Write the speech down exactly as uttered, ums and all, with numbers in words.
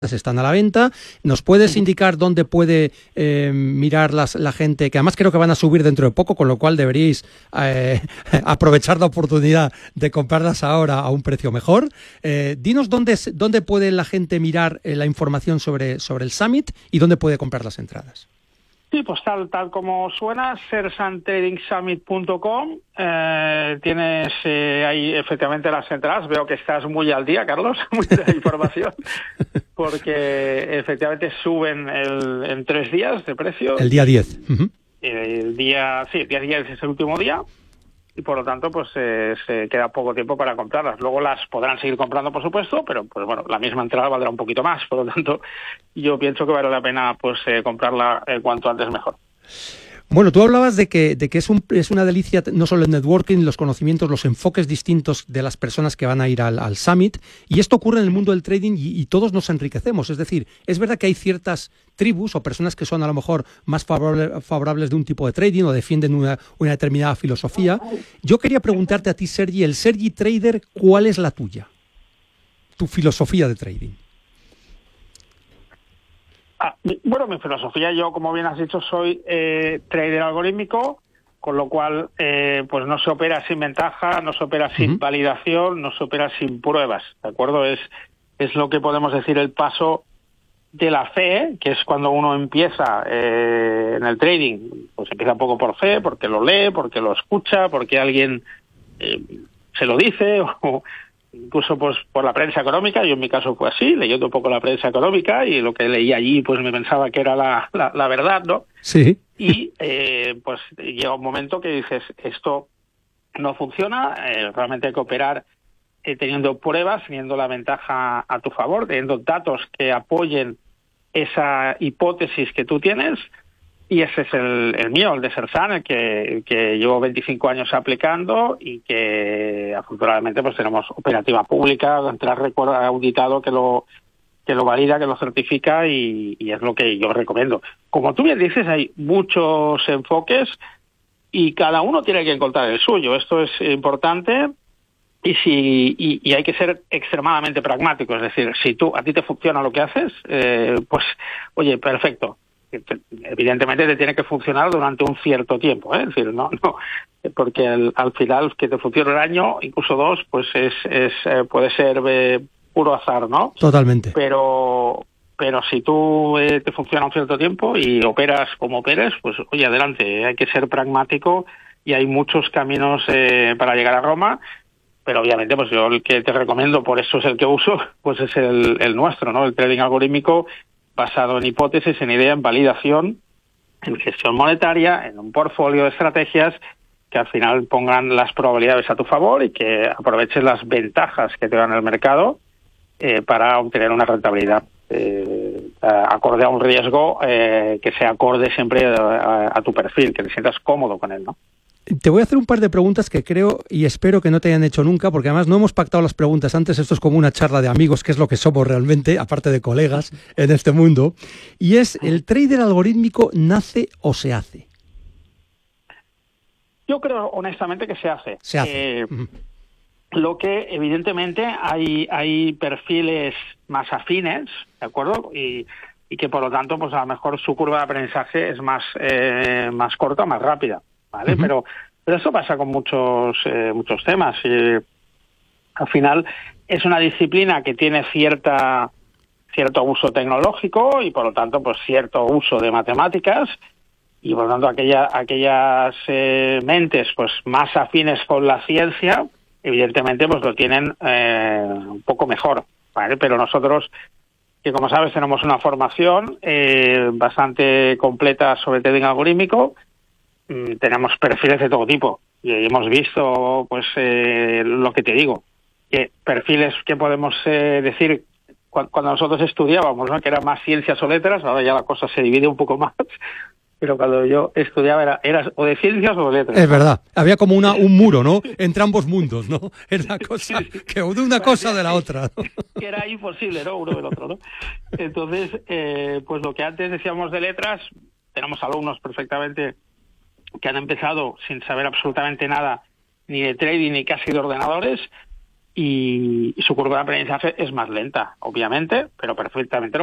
están a la venta. ¿Nos puedes indicar dónde puede eh, mirar las, la gente? Que además creo que van a subir dentro de poco, con lo cual deberíais eh, aprovechar la oportunidad de comprarlas ahora a un precio mejor. Eh, dinos dónde, dónde puede la gente mirar eh, la información sobre, sobre el Summit y dónde puede comprar las entradas. Sí, pues tal tal como suena, sersan trading summit punto com. Eh, tienes eh, ahí efectivamente las entradas. Veo que estás muy al día, Carlos, muy de la información, porque efectivamente suben el, en tres días de precio. El día diez. Uh-huh. El día, sí, el día diez es el último día. Y por lo tanto, pues eh, se queda poco tiempo para comprarlas. Luego las podrán seguir comprando, por supuesto, pero pues bueno, la misma entrada valdrá un poquito más. Por lo tanto, yo pienso que vale la pena pues eh, comprarla eh, cuanto antes mejor. Bueno, tú hablabas de que, de que es, un, es una delicia no solo el networking, los conocimientos, los enfoques distintos de las personas que van a ir al, al Summit, y esto ocurre en el mundo del trading y, y todos nos enriquecemos. Es decir, es verdad que hay ciertas tribus o personas que son a lo mejor más favorable, favorables de un tipo de trading o defienden una, una determinada filosofía. Yo quería preguntarte a ti, Sergi, el Sergi Trader, ¿cuál es la tuya? Tu filosofía de trading. Ah, bueno, mi filosofía, yo como bien has dicho, soy eh, trader algorítmico, con lo cual eh, pues no se opera sin ventaja, no se opera sin uh-huh. validación, no se opera sin pruebas, ¿de acuerdo? Es, es lo que podemos decir el paso de la fe, que es cuando uno empieza eh, en el trading, pues empieza un poco por fe, porque lo lee, porque lo escucha, porque alguien eh, se lo dice, o incluso pues por la prensa económica. Yo en mi caso fue así, leyendo un poco la prensa económica, y lo que leí allí pues me pensaba que era la, la, la verdad, ¿no? Sí. Y eh, pues llega un momento que dices, esto no funciona, eh, realmente hay que operar eh, teniendo pruebas, teniendo la ventaja a tu favor, teniendo datos que apoyen esa hipótesis que tú tienes. Y ese es el, el mío, el de Sersan, el que, el que llevo veinticinco años aplicando y que afortunadamente pues tenemos operativa pública, track record auditado que lo que lo valida, que lo certifica, y, y es lo que yo recomiendo. Como tú bien dices, hay muchos enfoques y cada uno tiene que encontrar el suyo. Esto es importante y si y, y hay que ser extremadamente pragmático. Es decir, si tú a ti te funciona lo que haces, eh, pues oye, perfecto. Evidentemente te tiene que funcionar durante un cierto tiempo, ¿eh? Es decir, no, no, porque al, al final que te funcione un año, incluso dos, pues es, es eh, puede ser eh, puro azar, ¿no? Totalmente. Pero, pero si tú eh, te funciona un cierto tiempo y operas como operes, pues oye, adelante. Hay que ser pragmático y hay muchos caminos eh, para llegar a Roma. Pero obviamente, pues yo el que te recomiendo, por eso es el que uso, pues es el, el nuestro, ¿no? El trading algorítmico, basado en hipótesis, en idea, en validación, en gestión monetaria, en un portfolio de estrategias que al final pongan las probabilidades a tu favor y que aproveches las ventajas que te dan el mercado eh, para obtener una rentabilidad eh, acorde a un riesgo eh, que sea acorde siempre a, a tu perfil, que te sientas cómodo con él, ¿no? Te voy a hacer un par de preguntas que creo y espero que no te hayan hecho nunca, porque además no hemos pactado las preguntas antes. Esto es como una charla de amigos, que es lo que somos realmente, aparte de colegas en este mundo. Y es, ¿el trader algorítmico nace o se hace? Yo creo honestamente que se hace. Se hace. Eh, uh-huh. Lo que evidentemente hay, hay perfiles más afines, ¿de acuerdo? Y, y que por lo tanto, pues a lo mejor su curva de aprendizaje es más, eh, más corta, más rápida. ¿Vale? Uh-huh. Pero, pero eso pasa con muchos eh, muchos temas. Y al final es una disciplina que tiene cierta cierto uso tecnológico y por lo tanto pues cierto uso de matemáticas, y por lo tanto aquella, aquellas eh, mentes pues más afines con la ciencia evidentemente pues lo tienen eh, un poco mejor, ¿vale? Pero nosotros, que como sabes tenemos una formación eh, bastante completa sobre trading algorítmico, tenemos perfiles de todo tipo y hemos visto pues eh, lo que te digo, que perfiles que podemos eh, decir cuando, cuando nosotros estudiábamos, ¿no? Que era más ciencias o letras. Ahora ya la cosa se divide un poco más, pero cuando yo estudiaba era, era o de ciencias o de letras. Es verdad, había como una un muro, ¿no? Entre ambos mundos, ¿no? Era una cosa, que de una cosa o de la otra, ¿no? Que era imposible, ¿no? Uno del otro, ¿no? Entonces, eh, pues lo que antes decíamos de letras, tenemos alumnos perfectamente que han empezado sin saber absolutamente nada ni de trading ni casi de ordenadores, y su curva de aprendizaje es más lenta, obviamente, pero perfectamente